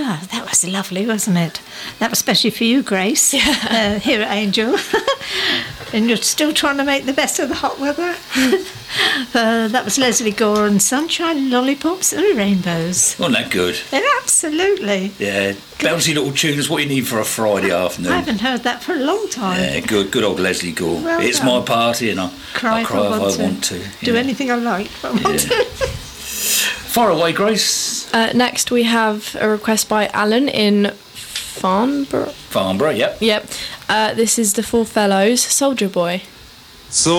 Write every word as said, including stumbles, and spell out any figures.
Ah, that was lovely, wasn't it? That was especially for you, Grace, uh, here at Angel. And you're still trying to make the best of the hot weather. uh, that was Leslie Gore and Sunshine, Lollipops and Rainbows. Wasn't that good? Yeah, absolutely. Yeah, bouncy little tunes, what you need for a Friday afternoon. I haven't heard that for a long time. Yeah, good good old Leslie Gore. Well it's done. my party and I'll Cry, I'll cry if I want, to. want to. Do yeah. anything I like if I want Yeah. to. Far away, Grace. Uh, next, we have a request by Alan in Farnborough. Farnborough, yep. Yep. Uh, this is the Four Fellows, Soldier Boy. So